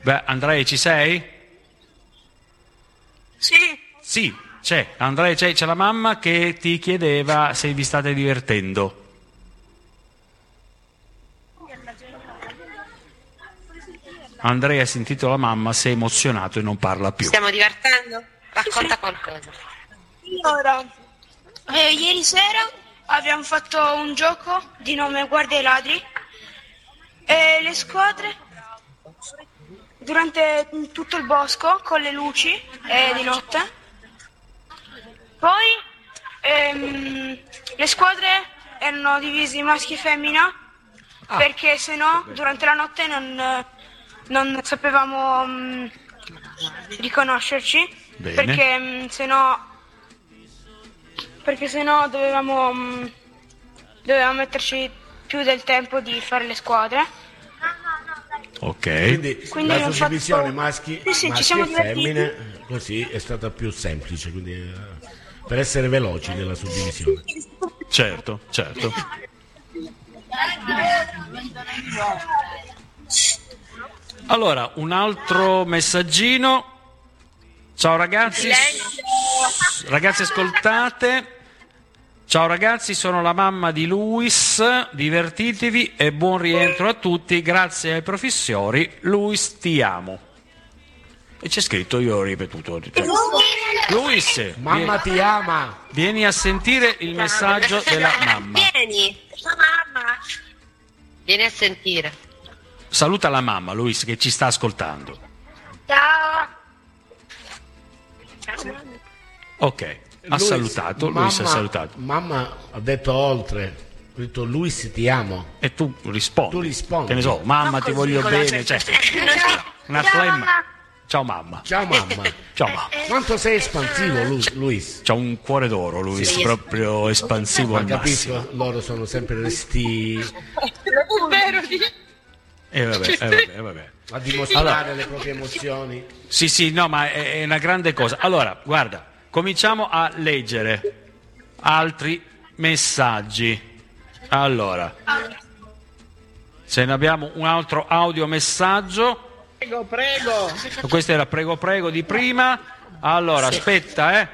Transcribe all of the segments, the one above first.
Beh, Andrea, ci sei? Sì. Sì, c'è. Andrea, c'è la mamma che ti chiedeva se vi state divertendo. Andrea ha sentito la mamma, si è emozionato e non parla più. Stiamo divertendo? Racconta qualcosa. Allora, ieri sera abbiamo fatto un gioco di nome Guardia ai ladri e le squadre durante tutto il bosco con le luci di notte. Poi le squadre erano divise in maschi e femmina perché sennò durante la notte non sapevamo riconoscerci. Bene. Perché sennò dovevamo metterci più del tempo di fare le squadre. Ok. Quindi la abbiamo suddivisione fatto- maschi, Sì, ci maschi siamo e divertiti. femmine così è stata più semplice, quindi, per essere veloci nella suddivisione. Certo. Allora, un altro messaggino. Ciao ragazzi. Ragazzi, ascoltate. Ciao ragazzi, sono la mamma di Luis, divertitevi e buon rientro a tutti, grazie ai professori, Luis ti amo. E c'è scritto, io ho ripetuto. Luis, Mamma ti ama! vieni a sentire il messaggio della mamma. Vieni a sentire. Saluta la mamma, Luis, che ci sta ascoltando. Ciao. Ok, ha salutato, Luis ha salutato. Mamma ha detto oltre, ha detto Luis ti amo. E tu rispondi. Tu rispondi. Che ne so, mamma ti voglio bene. Cioè, una flemma. Ciao mamma. Ciao mamma. Ciao mamma. Quanto sei espansivo, Luis? C'ha un cuore d'oro, Luis, Sì. proprio espansivo Ma al massimo. capisco, loro sono sempre resti E vabbè. a dimostrare le proprie emozioni. Sì, no, ma è una grande cosa. Allora, guarda, cominciamo a leggere altri messaggi. Allora, se ne abbiamo un altro audiomessaggio. Prego. Questo era prego di prima. Allora, aspetta,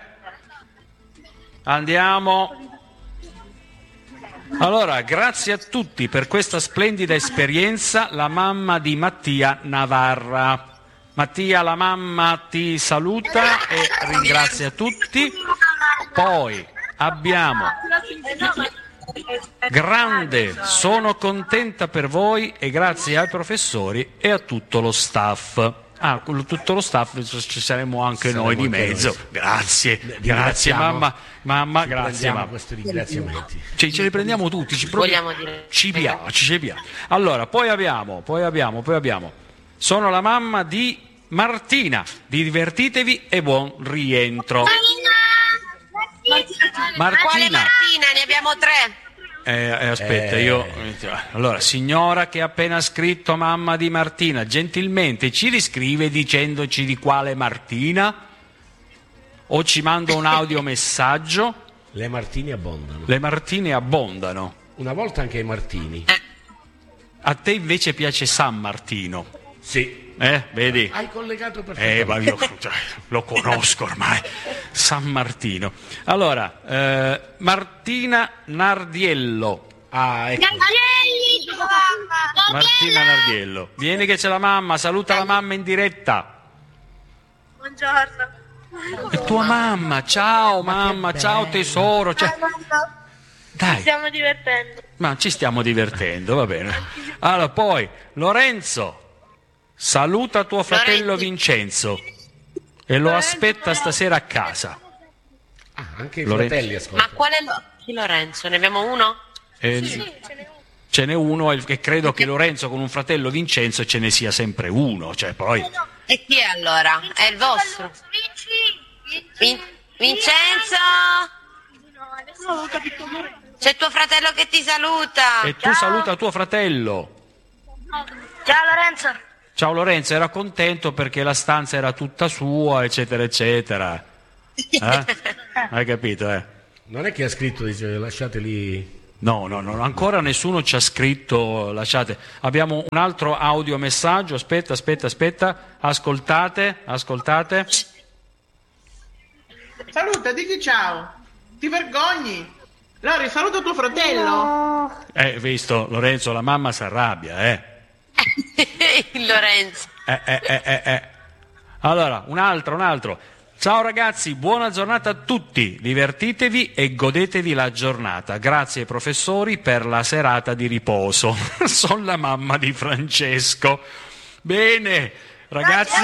Andiamo. Allora, grazie a tutti per questa splendida esperienza, la mamma di Mattia Navarra. Mattia, la mamma ti saluta e ringrazia tutti. Poi abbiamo grande, sono contenta per voi e grazie ai professori e a tutto lo staff. Tutto lo staff, ci saremo anche noi di mezzo. Grazie Ringraziamo. mamma, grazie Prendiamo mamma. questi ringraziamenti. Ce li prendiamo tutti, Vogliamo dire. ci piace. Allora, poi abbiamo. Sono la mamma di Martina, divertitevi e buon rientro. Quale Martina. Martina? Ne abbiamo 3. Aspetta, Allora, signora che ha appena scritto mamma di Martina, gentilmente ci riscrive dicendoci di quale Martina? O ci manda un audiomessaggio? Le Martini abbondano. Le Martine abbondano. Una volta anche i Martini. A te invece piace San Martino? Sì. Vedi? Hai collegato Ma perfettamente. io lo conosco ormai. San Martino. Allora, Martina Nardiello. Ecco. Martina Nardiello. Vieni che c'è la mamma, saluta la mamma in diretta. Buongiorno. È tua mamma, ciao mamma, ciao tesoro. Dai, Stiamo divertendo. ma ci stiamo divertendo, va bene. Allora, poi, Lorenzo, saluta tuo fratello Vincenzo e lo aspetta stasera a casa. Anche i Lorenzo. fratelli ascoltano. Ma quale chi Lorenzo? Ne abbiamo uno? Ce n'è uno e credo che Lorenzo con un fratello Vincenzo ce ne sia sempre uno, cioè poi... E chi è allora? È il vostro? Vincenzo? C'è tuo fratello che ti saluta. E tu saluta tuo fratello. Ciao Lorenzo. Ciao Lorenzo, era contento perché la stanza era tutta sua, eccetera, eccetera. Hai capito, Non è che ha scritto, dice, lasciate lì No, ancora nessuno ci ha scritto, lasciate. Abbiamo un altro audiomessaggio, aspetta. Ascoltate. Saluta, dici ciao. Ti vergogni? Lori, saluta tuo fratello. Visto, Lorenzo, la mamma si arrabbia, Lorenzo. Allora, un altro. Ciao ragazzi, buona giornata a tutti, divertitevi e godetevi la giornata. Grazie ai professori per la serata di riposo. Sono la mamma di Francesco. Bene, ragazzi.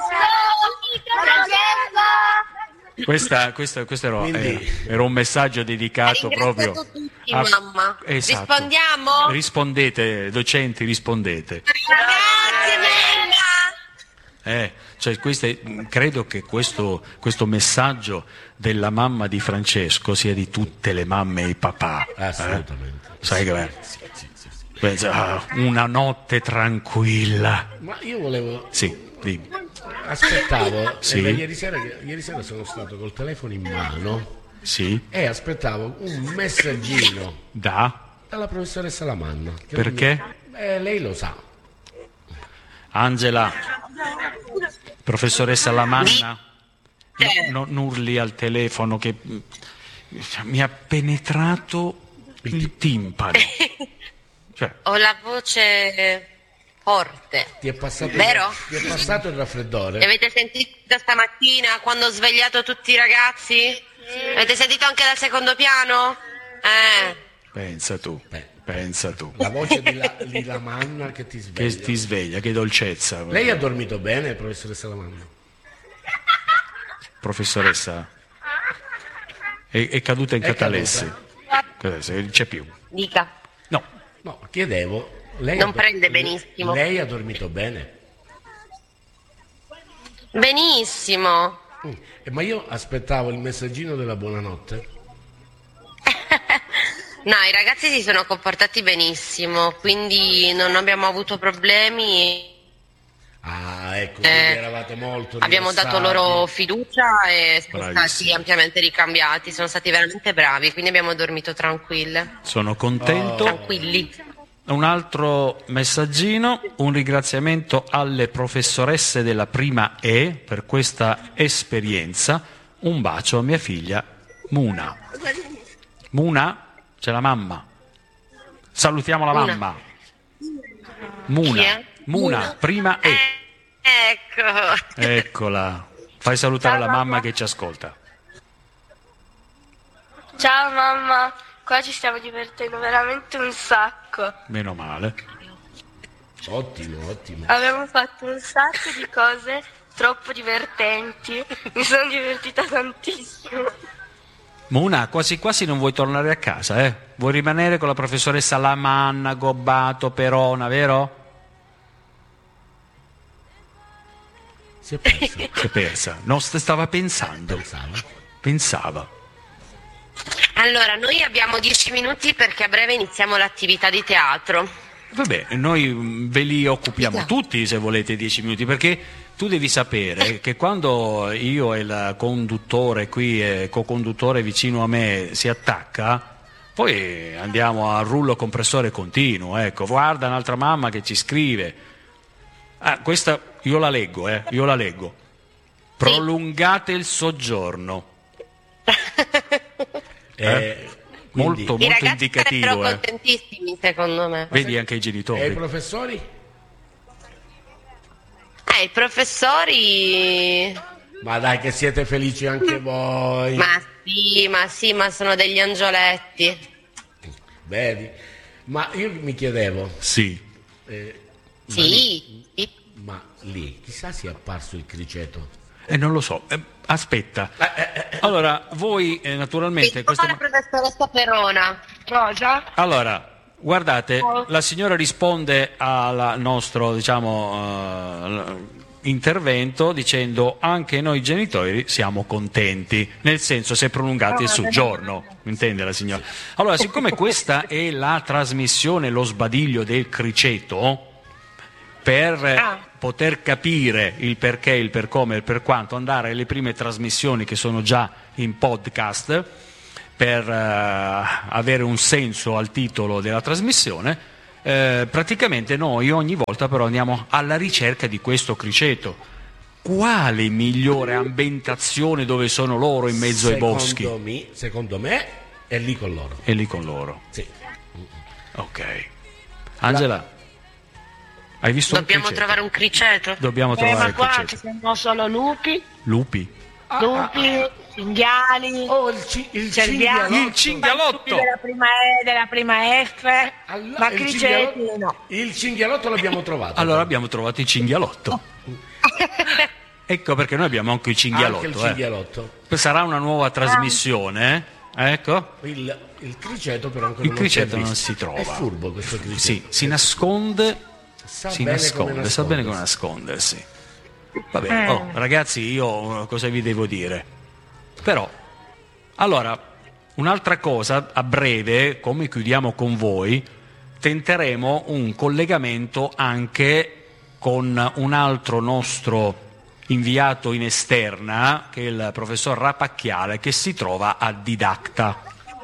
Questo era un messaggio dedicato proprio tutti, mamma. Esatto. Rispondiamo? Rispondete, docenti, rispondete. Grazie, mamma. Credo che questo messaggio della mamma di Francesco sia di tutte le mamme e i papà. Assolutamente. Sai che pensa, una notte tranquilla. Ma io volevo... Sì, dimmi. Aspettavo, Sì. ieri sera sono stato col telefono in mano Sì, e aspettavo un messaggino dalla professoressa Lamanna. perché? Lei lo sa. Angela, professoressa Lamanna, non urli al telefono che mi ha penetrato il timpano. Cioè, Ho la voce forte. Ti è passato, Vero? Ti è passato il raffreddore? E avete sentito stamattina quando ho svegliato tutti i ragazzi? Avete sentito anche dal secondo piano? pensa tu. La voce di Lamanna che ti sveglia. Che ti sveglia, che dolcezza. Lei ha dormito bene, professoressa Lamanna? Professoressa, è caduta in catalessi. Non c'è più. Dica. No, chiedevo. Lei Non prende benissimo. Lei ha dormito bene? Benissimo. Ma io aspettavo il messaggino della buonanotte. No, i ragazzi si sono comportati benissimo, quindi non abbiamo avuto problemi. Ah, ecco, quindi eravate molto Abbiamo dato rilassati. loro fiducia e sono stati Bravissimi. ampiamente ricambiati, sono stati veramente bravi, quindi abbiamo dormito tranquille. Sono contento. Tranquilli. Un altro messaggino, un ringraziamento alle professoresse della prima E per questa esperienza. Un bacio a mia figlia Muna. Muna, c'è la mamma. Salutiamo la Muna. mamma. Chi Muna, è? Muna, prima E. Ecco. Eccola. Fai salutare la mamma che ci ascolta. Ciao mamma, qua ci stiamo divertendo veramente un sacco. Meno male. Ottimo. Abbiamo fatto un sacco di cose troppo divertenti. Mi sono divertita tantissimo. Muna, quasi quasi non vuoi tornare a casa, eh? Vuoi rimanere con la professoressa Lamanna, Gobbato, Perona, vero? Si è persa. Si è persa. No, stava pensando. Pensava. Allora, noi abbiamo 10 minuti perché a breve iniziamo l'attività di teatro. Vabbè, noi ve li occupiamo tutti se volete 10 minuti, perché tu devi sapere che quando io e il conduttore qui, co-conduttore vicino a me si attacca, poi andiamo a rullo compressore continuo. Ecco, guarda un'altra mamma che ci scrive. Questa io la leggo. Prolungate il soggiorno. Molto I ragazzi indicativo. sarebbero contentissimi, secondo me. Vedi anche i genitori. E i professori? I professori... Ma dai che siete felici anche voi. Ma sì, ma sono degli angioletti. Vedi? Ma io mi chiedevo, Sì. ma lì chissà se è apparso il criceto. Non lo so. Aspetta. Allora, voi naturalmente... La professoressa Perona. Rosa? Allora, guardate, la signora risponde al nostro, intervento dicendo anche noi genitori siamo contenti, nel senso se prolungate il soggiorno, intende la signora. Allora, siccome questa è la trasmissione, lo sbadiglio del criceto, per poter capire il perché, il per come, il per quanto, andare alle prime trasmissioni che sono già in podcast, per avere un senso al titolo della trasmissione, praticamente noi ogni volta però andiamo alla ricerca di questo criceto. Quale migliore ambientazione dove sono loro in mezzo ai boschi? Secondo me è lì con loro. È lì con loro. Sì. Ok. Angela, hai visto Dobbiamo un criceto? trovare un criceto. Dobbiamo trovare Ma il qua criceto. ci sono solo lupi, Lupi? cinghiali, Oh, il cinghialotto. Il cinghialotto! della prima F, ma il criceti no. Il cinghialotto l'abbiamo trovato. Allora abbiamo trovato il cinghialotto. Ecco perché noi abbiamo anche il cinghialotto. Anche il cinghialotto. Sarà una nuova trasmissione, Ecco. Il criceto però ancora Il criceto non si trova. È furbo questo criceto. Sì, si nasconde. Sa Si bene nasconde, come sa bene come nascondersi. nascondersi. Va bene, ragazzi, io cosa vi devo dire? Però, allora, un'altra cosa, a breve, come chiudiamo con voi, tenteremo un collegamento anche con un altro nostro inviato in esterna, che è il professor Rapacchiale, che si trova a Didacta,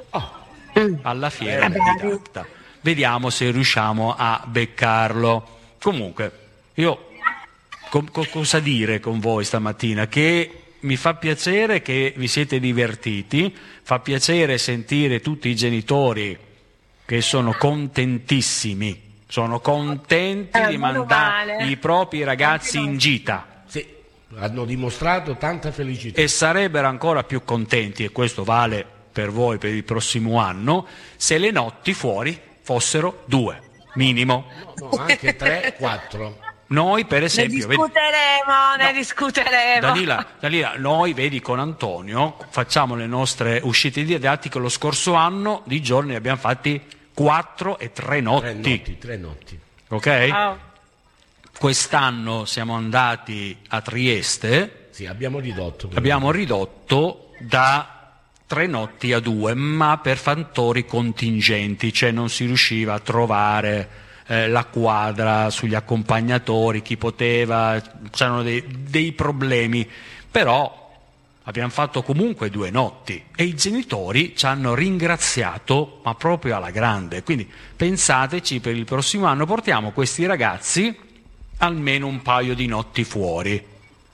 alla fiera di Didacta. Vediamo se riusciamo a beccarlo. Comunque, io cosa dire con voi stamattina? Che mi fa piacere che vi siete divertiti, fa piacere sentire tutti i genitori che sono contentissimi, sono contenti di mandare i propri ragazzi in gita. Sì, hanno dimostrato tanta felicità. E sarebbero ancora più contenti, e questo vale per voi per il prossimo anno, se le notti fuori fossero 2, minimo. No, anche 3, 4. Noi per Ne esempio... discuteremo. Dalila, noi vedi con Antonio facciamo le nostre uscite didattiche. Lo scorso anno di giorni ne abbiamo fatti 4 e 3 notti. 3 notti. Ok? Oh. Quest'anno siamo andati a Trieste, Sì, abbiamo ridotto. abbiamo ridotto da 3 notti a 2, ma per fattori contingenti, cioè non si riusciva a trovare la quadra sugli accompagnatori, chi poteva, c'erano dei problemi, però abbiamo fatto comunque 2 notti e i genitori ci hanno ringraziato, ma proprio alla grande. Quindi pensateci, per il prossimo anno portiamo questi ragazzi almeno un paio di notti fuori.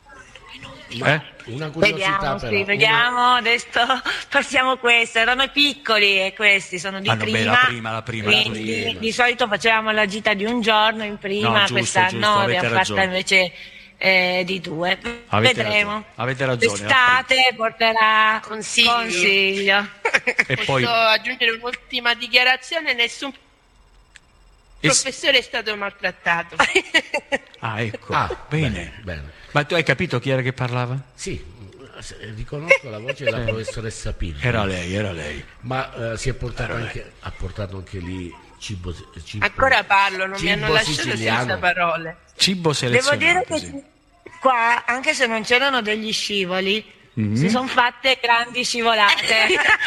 Una curiosità però. Vediamo, adesso passiamo questo. Erano piccoli e questi sono di Ah, no, beh, prima. la prima. Quindi di solito facevamo la gita di un giorno in prima, No, giusto, quest'anno avete abbiamo ragione. fatta invece di 2. Vedremo. Avete ragione. L'estate porterà Consiglio. E poi Posso aggiungere un'ultima dichiarazione? Nessun professore è stato maltrattato. ecco, Ah, bene. bene. Ma tu hai capito chi era che parlava? Sì, riconosco la voce della professoressa Pirri. Era lei. Ma si è portato ha portato anche lì cibo Ancora parlo, non mi cibo hanno lasciato siciliano. senza parole. Cibo Devo selezionato. dire che qua, anche se non c'erano degli scivoli, si sono fatte grandi scivolate.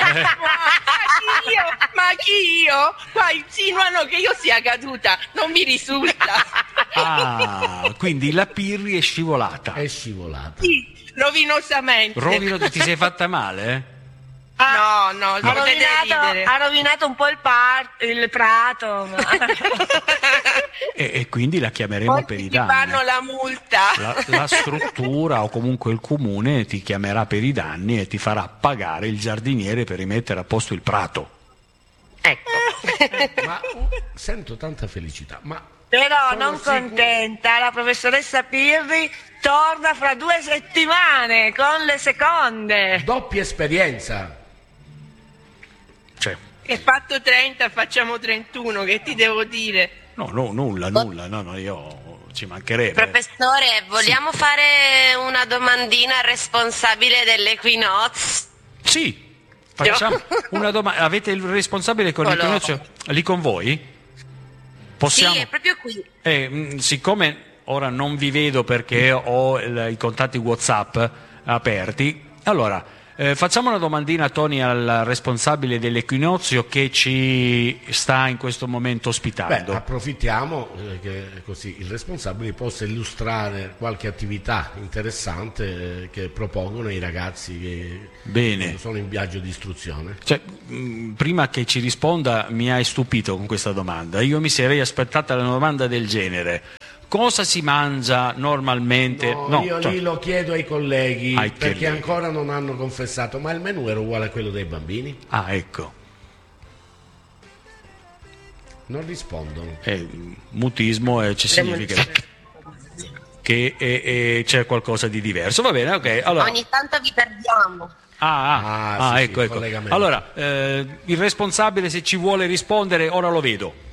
Ma chi io? Qua insinuano che io sia caduta, non mi risulta. Quindi la Pirri è scivolata. È scivolata. Sì, rovinosamente. Ti sei fatta male? No, potete ridere. Ha rovinato un po' il prato. E quindi la chiameremo Poi per i ti danni. fanno la multa. La struttura o comunque il comune ti chiamerà per i danni e ti farà pagare il giardiniere per rimettere a posto il prato. Ecco. Ma sento tanta felicità. Però Sono non sicuro- contenta, la professoressa Pirri torna fra 2 settimane con le seconde. Doppia esperienza. Cioè, È fatto 30, facciamo 31, che ti devo dire? nulla, no, io ci mancherebbe. Professore, vogliamo fare una domandina al responsabile dell'Equinox? Sì, facciamo una domanda. Avete il responsabile con l'Equinozio lì con voi? Possiamo? Sì, è proprio qui. Siccome ora non vi vedo perché ho i contatti WhatsApp aperti, allora Facciamo una domandina, Tony, al responsabile dell'Equinozio che ci sta in questo momento ospitando. Approfittiamo che così il responsabile possa illustrare qualche attività interessante che propongono i ragazzi che sono in viaggio di istruzione. Prima che ci risponda, mi hai stupito con questa domanda. Io mi sarei aspettata una domanda del genere. Cosa si mangia normalmente? Io lì lo chiedo ai colleghi perché ancora non hanno confessato, ma il menù era uguale a quello dei bambini? Ah, ecco. Non rispondono. Mutismo ci significa che c'è qualcosa di diverso. Va bene, ok. Allora... Ogni tanto vi perdiamo. Ecco. Allora, il responsabile, se ci vuole rispondere, ora lo vedo.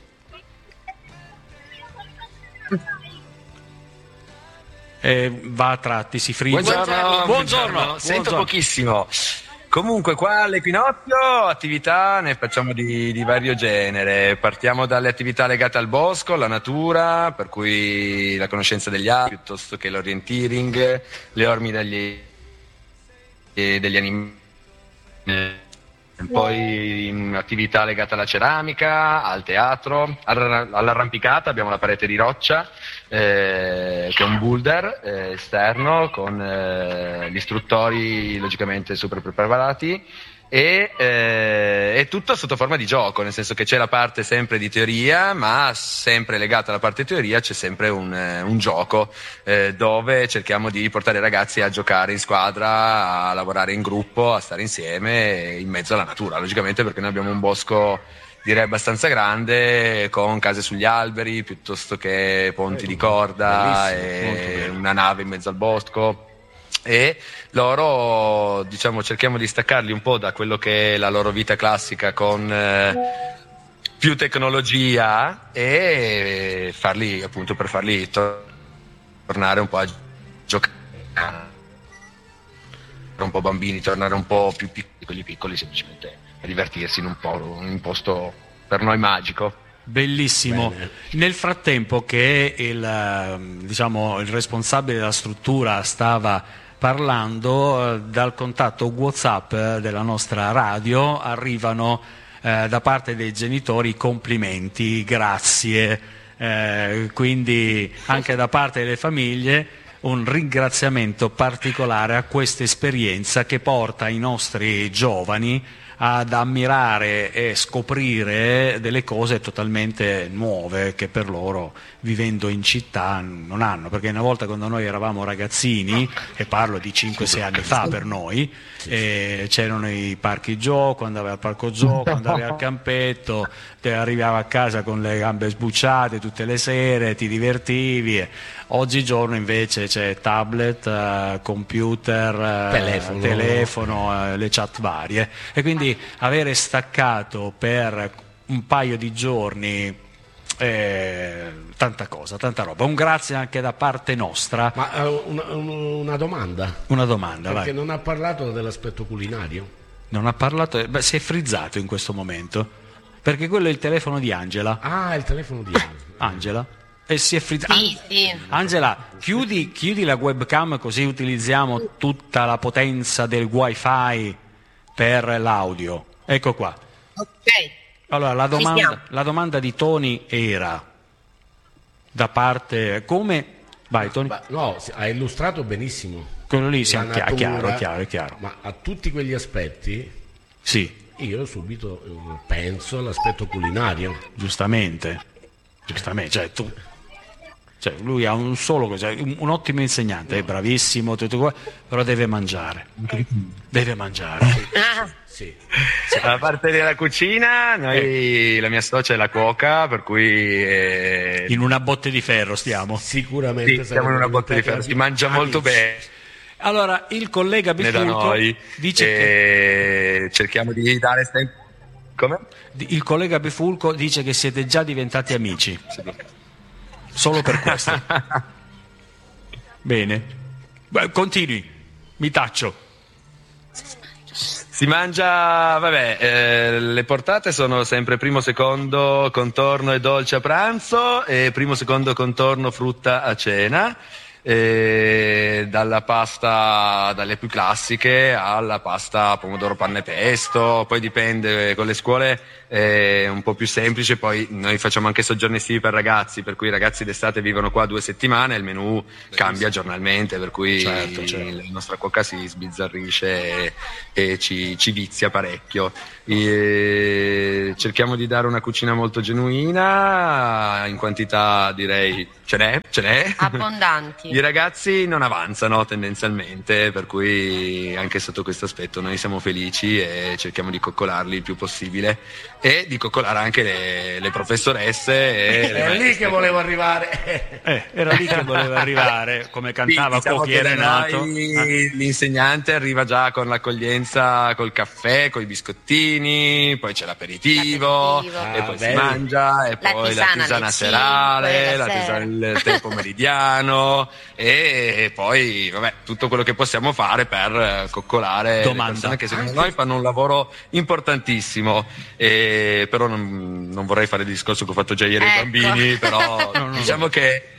Va a tratti, si frigge. Buongiorno. Sento pochissimo. Comunque qua all'Equinozio attività ne facciamo di vario genere. Partiamo dalle attività legate al bosco, alla natura, per cui la conoscenza degli alberi piuttosto che l'orienteering, le orme degli animali. Poi attività legate alla ceramica, al teatro, all'arrampicata. Abbiamo la parete di roccia che è un boulder esterno con gli istruttori logicamente super preparati e tutto sotto forma di gioco, nel senso che c'è la parte sempre di teoria, ma sempre legata alla parte teoria c'è sempre un gioco dove cerchiamo di portare i ragazzi a giocare in squadra, a lavorare in gruppo, a stare insieme in mezzo alla natura, logicamente, perché noi abbiamo un bosco direi abbastanza grande, con case sugli alberi piuttosto che ponti di corda e una nave in mezzo al bosco. E loro, diciamo, cerchiamo di staccarli un po' da quello che è la loro vita classica con più tecnologia e farli, appunto, per farli tornare un po' a giocare, un po' bambini, tornare un po' più piccoli, semplicemente a divertirsi in un posto per noi magico. Bellissimo. Bene. Nel frattempo che il responsabile della struttura stava parlando, dal contatto WhatsApp della nostra radio arrivano da parte dei genitori complimenti, grazie, quindi anche da parte delle famiglie un ringraziamento particolare a questa esperienza che porta i nostri giovani ad ammirare e scoprire delle cose totalmente nuove che per loro, vivendo in città, non hanno, perché una volta, quando noi eravamo ragazzini, e parlo di 5-6 anni fa per noi, c'erano i parchi gioco, andavi al parco gioco, andavi al campetto, arrivavi a casa con le gambe sbucciate tutte le sere, ti divertivi. Oggigiorno invece c'è tablet, computer, telefono, le chat varie, e quindi avere staccato per un paio di giorni tanta roba. Un grazie anche da parte nostra. Ma una domanda. Una domanda, perché vai. Non ha parlato dell'aspetto culinario? Non ha parlato, si è frizzato in questo momento, perché quello è il telefono di Angela. Ah, il telefono di Angela. E si è frizzato. Sì. Angela, chiudi la webcam, così utilizziamo tutta la potenza del wifi per l'audio. Ecco qua. Ok. Allora, la domanda di Tony era da parte come... Vai, Tony. No, ha illustrato benissimo. Quello lì è chiaro. Ma a tutti quegli aspetti, sì, io subito penso all'aspetto culinario. Giustamente, cioè lui ha un ottimo insegnante, è bravissimo, però deve mangiare. Sì. A parte della cucina, noi la mia socia è la cuoca, per cui in una botte di ferro stiamo. Sicuramente sì, siamo in una botte di ferro, si mangia molto bene. Allora, il collega Bifulco dice che cerchiamo di dare come? Il collega Bifulco dice che siete già diventati amici. Sì. Solo per questo. Bene. Continui, mi taccio. Si mangia, le portate sono sempre primo, secondo, contorno e dolce a pranzo, e primo, secondo, contorno, frutta a cena. dalla pasta, dalle più classiche alla pasta pomodoro panna e pesto, poi dipende, con le scuole è un po' più semplice, poi noi facciamo anche soggiorni estivi per ragazzi, per cui i ragazzi d'estate vivono qua 2 settimane, il menù cambia giornalmente, per cui certo. La nostra cuoca si sbizzarrisce e ci vizia parecchio. Cerchiamo di dare una cucina molto genuina, in quantità direi ce n'è abbondanti. I ragazzi non avanzano tendenzialmente, per cui anche sotto questo aspetto noi siamo felici e cerchiamo di coccolarli il più possibile e di coccolare anche le professoresse. Era lì che volevo arrivare. Era lì che volevo arrivare, come cantava diciamo Cuochi Renato. L'insegnante arriva già con l'accoglienza, col caffè, coi biscottini, poi c'è l'aperitivo. E poi si mangia, e poi la tisana serale, la tisana il tè pomeridiano, e poi vabbè, tutto quello che possiamo fare per coccolare le persone che secondo noi fanno un lavoro importantissimo. Però non vorrei fare il discorso che ho fatto già ieri ai bambini, però diciamo che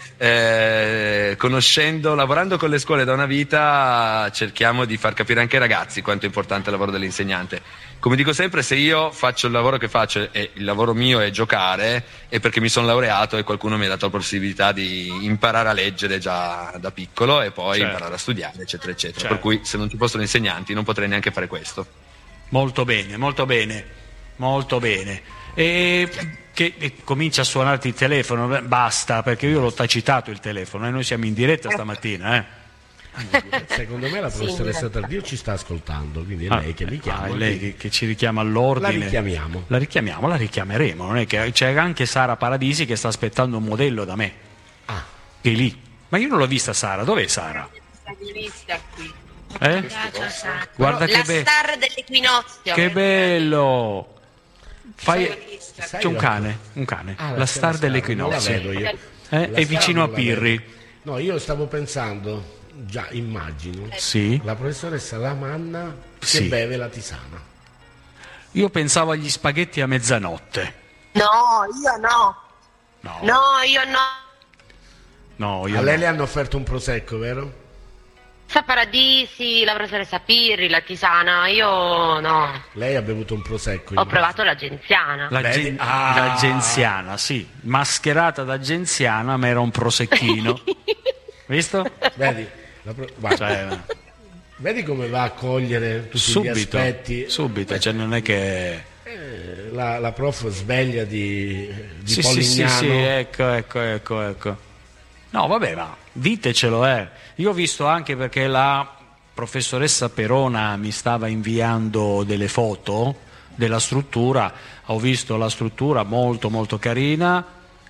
lavorando con le scuole da una vita, cerchiamo di far capire anche ai ragazzi quanto è importante il lavoro dell'insegnante. Come dico sempre, se io faccio il lavoro che faccio e il lavoro mio è giocare, è perché mi sono laureato e qualcuno mi ha dato la possibilità di imparare a leggere già da piccolo e poi imparare a studiare, eccetera eccetera. Per cui se non ci fossero insegnanti non potrei neanche fare questo. Molto bene, molto bene. Molto bene. E che comincia a suonarti il telefono, basta, perché io l'ho tacitato il telefono e noi siamo in diretta stamattina. Secondo me la professoressa Tardio ci sta ascoltando, quindi è lei che richiama. È lei che ci richiama all'ordine. La richiameremo. Non è che c'è anche Sara Paradisi che sta aspettando un modello da me. Che è lì. Ma io non l'ho vista Sara, dov'è Sara? Qui. Guarda che bello. La star dell'equinozio. Che bello. C'è un cane. La star dell'equinozio. Non la vedo io. È vicino a Pirri. No, io stavo pensando, già immagino, la professoressa Lamanna che beve la tisana. Io pensavo agli spaghetti a mezzanotte. No, io no. A lei le hanno offerto un prosecco, vero? Paradisi, la professoressa Pirri, la tisana, io no. Lei ha bevuto un prosecco? Ho provato l'agenziana. L'agenziana, sì, mascherata da agenziana, ma era un prosecchino. Visto? Vedi? Vedi come va a cogliere tutti gli aspetti? Subito, cioè non è che... La prof sveglia di sì, Polignano. Sì, ecco. No, vabbè, ma ditecelo, Io ho visto anche, perché la professoressa Perona mi stava inviando delle foto della struttura, ho visto la struttura molto molto carina,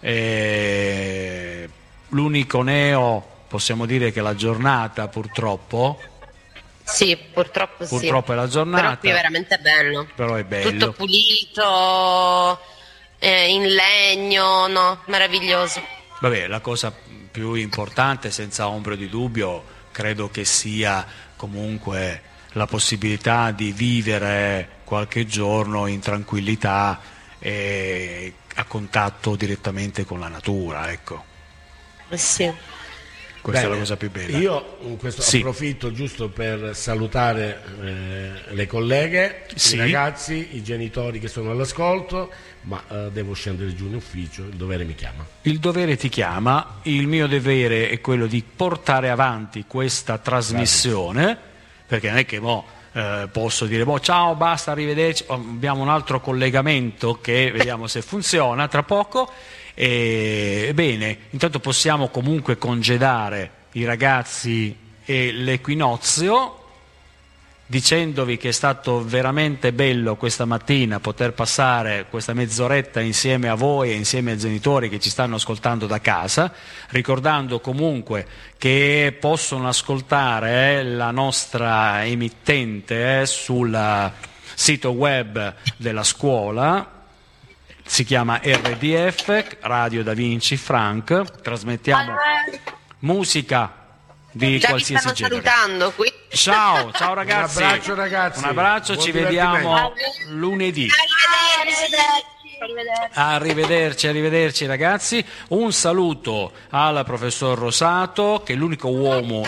l'unico neo, possiamo dire che la giornata purtroppo... Sì, purtroppo è la giornata. Però qui è veramente bello. Però è bello. Tutto pulito, in legno, meraviglioso. Vabbè, la cosa più importante, senza ombra di dubbio, credo che sia comunque la possibilità di vivere qualche giorno in tranquillità e a contatto direttamente con la natura, ecco. Sì. Questa è la cosa più bella. Io in questo approfitto giusto per salutare le colleghe, i ragazzi, i genitori che sono all'ascolto, ma devo scendere giù in ufficio, il dovere mi chiama. Il dovere ti chiama, il mio dovere è quello di portare avanti questa trasmissione, perché non è che posso dire ciao, basta, arrivederci, abbiamo un altro collegamento che vediamo se funziona tra poco. Bene, intanto possiamo comunque congedare i ragazzi e l'equinozio, dicendovi che è stato veramente bello questa mattina poter passare questa mezz'oretta insieme a voi e insieme ai genitori che ci stanno ascoltando da casa, ricordando comunque che possono ascoltare la nostra emittente sul sito web della scuola. Si chiama RDF, Radio Da Vinci Frank, trasmettiamo musica di qualsiasi genere. Salutando qui. Ciao ragazzi. Un abbraccio ragazzi. Un abbraccio, ci vediamo lunedì. Arrivederci. Arrivederci ragazzi. Un saluto al professor Rosato, che è l'unico uomo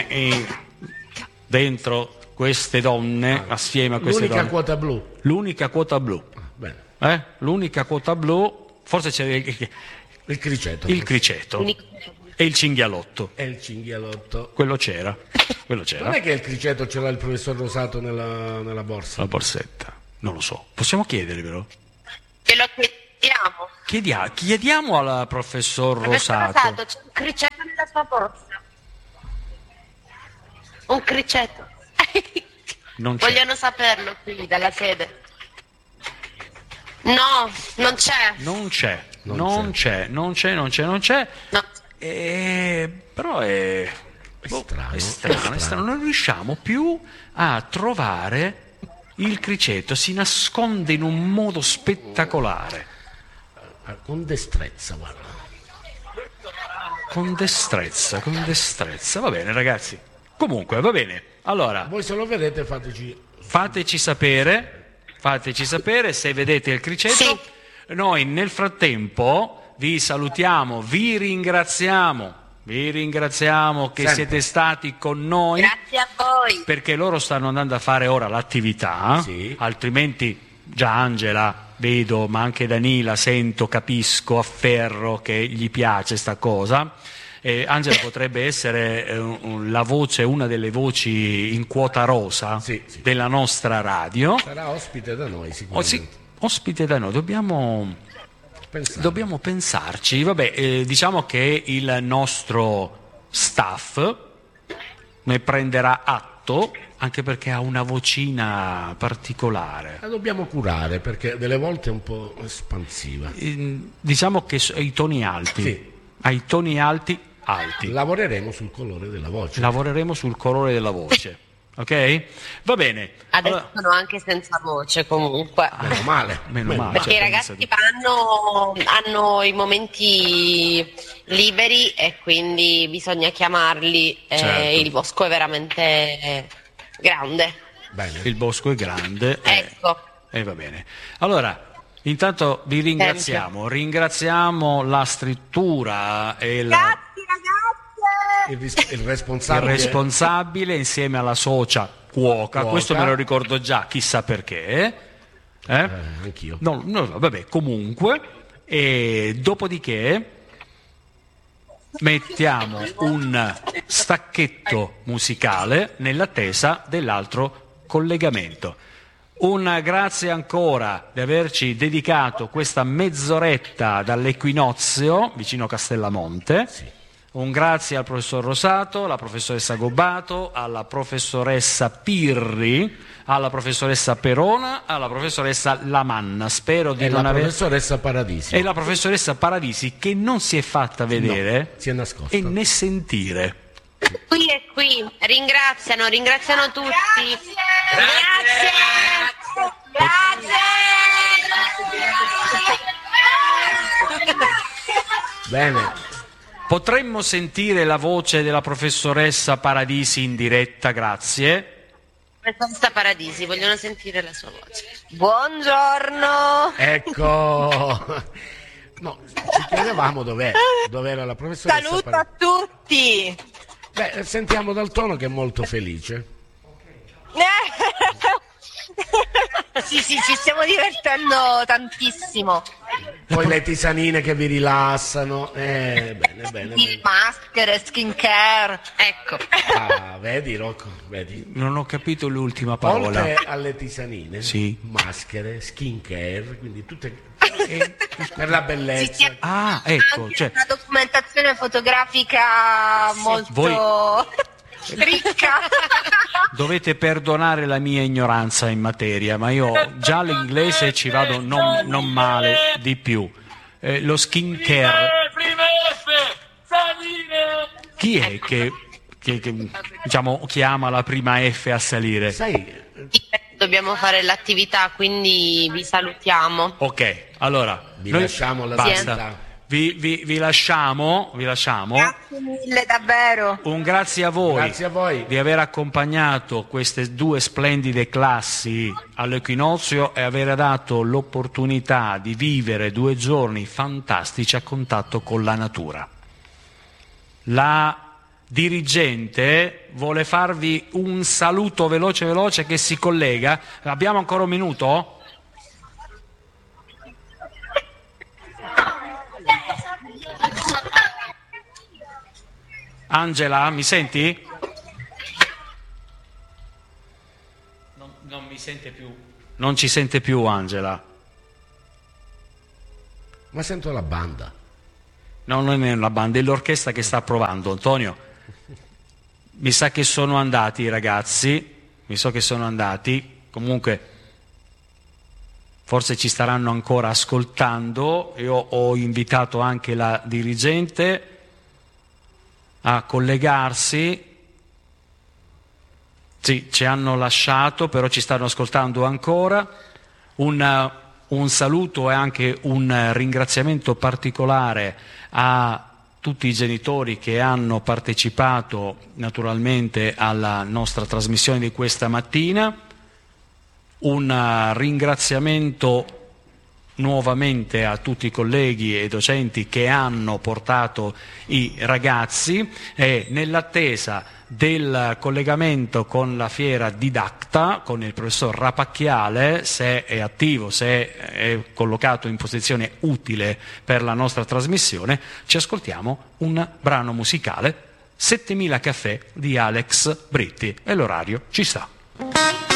dentro queste donne, assieme a queste donne. L'unica quota blu. Bene. L'unica quota blu, forse c'è il criceto. Il criceto. E il cinghialotto. Quello c'era. Non è che il criceto ce l'ha il professor Rosato nella borsa? La borsetta. Non lo so. Possiamo chiederglielo? Che lo chiediamo. Chiediamo al professor Rosato. C'è un criceto nella sua borsa. Un criceto. Non c'è. Vogliono saperlo qui dalla sede. No, non c'è. Non c'è. No. Però è strano. Non riusciamo più a trovare il criceto, si nasconde in un modo spettacolare. Con destrezza, guarda. Con destrezza. Va bene, ragazzi. Comunque, va bene. Allora, voi se lo vedete fateci sapere se vedete il criceto. Sì. Noi nel frattempo vi salutiamo, vi ringraziamo che siete stati con noi. Grazie a voi. Perché loro stanno andando a fare ora l'attività, altrimenti già Angela vedo, ma anche Danila sento, capisco, afferro che gli piace sta cosa. Angela potrebbe essere una delle voci in quota rosa della nostra radio. Sarà ospite da noi sicuramente. Ospite da noi, dobbiamo pensarci. Vabbè, diciamo che il nostro staff ne prenderà atto, anche perché ha una vocina particolare. La dobbiamo curare perché delle volte è un po' espansiva. Diciamo che ai toni alti. Ai toni alti. Lavoreremo sul colore della voce. Ok? Va bene. Adesso sono anche senza voce comunque. Meno male. Perché i ragazzi hanno i momenti liberi e quindi bisogna chiamarli. Certo. Il bosco è veramente grande. Bene. Il bosco è grande. Ecco. Va bene. Allora, intanto vi ringraziamo. Ringraziamo la scrittura e Grazie ragazzi. Il responsabile insieme alla socia cuoca. Questo me lo ricordo già, chissà perché. Anch'io. No, vabbè, comunque. E dopodiché mettiamo un stacchetto musicale nell'attesa dell'altro collegamento. Un grazie ancora di averci dedicato questa mezz'oretta dall'Equinozio vicino Castellamonte. Un grazie al professor Rosato, alla professoressa Gobbato, alla professoressa Pirri, alla professoressa Perona, alla professoressa Lamanna. Spero di non aver... professoressa Paradisi. E la professoressa Paradisi, che non si è fatta vedere, si è nascosta, e né sentire. Qui e qui, ringraziano tutti. Grazie. Bene. Potremmo sentire la voce della professoressa Paradisi in diretta, grazie. Professoressa Paradisi, vogliono sentire la sua voce. Buongiorno. Ecco. No, ci chiedevamo dov'era la professoressa. Saluto a tutti. Beh, sentiamo dal tono che è molto felice. Sì, ci stiamo divertendo tantissimo. Poi le tisanine che vi rilassano. Bene. Maschere, skincare, ecco. Vedi Rocco, vedi. Non ho capito l'ultima parola. Oltre alle tisanine, maschere, skincare, quindi tutte per la bellezza. Ecco. Cioè, una documentazione fotografica molto ricca. Dovete perdonare la mia ignoranza in materia, ma io già l'inglese ci vado non male di più. Lo skincare. Chi è che diciamo chiama la prima F a salire? Sai, dobbiamo fare l'attività, quindi vi salutiamo. Ok, allora vi lasciamo la basta. vi lasciamo. Grazie mille, davvero. Un grazie a voi di aver accompagnato queste due splendide classi all'equinozio e aver dato l'opportunità di vivere 2 giorni fantastici a contatto con la natura. La dirigente vuole farvi un saluto veloce che si collega. Abbiamo ancora un minuto? Angela, mi senti? Non mi sente più. Non ci sente più Angela. Ma sento la banda. No, non è una banda, è l'orchestra che sta provando. Antonio, mi sa che sono andati i ragazzi, comunque forse ci staranno ancora ascoltando. Io ho invitato anche la dirigente a collegarsi. Sì, ci hanno lasciato, però ci stanno ascoltando ancora. Un saluto e anche un ringraziamento particolare a tutti i genitori che hanno partecipato naturalmente alla nostra trasmissione di questa mattina. Un ringraziamento nuovamente a tutti i colleghi e docenti che hanno portato i ragazzi, e nell'attesa del collegamento con la fiera Didacta, con il professor Rapacchiale, se è attivo, se è collocato in posizione utile per la nostra trasmissione, ci ascoltiamo un brano musicale, 7000 caffè di Alex Britti, e l'orario ci sta.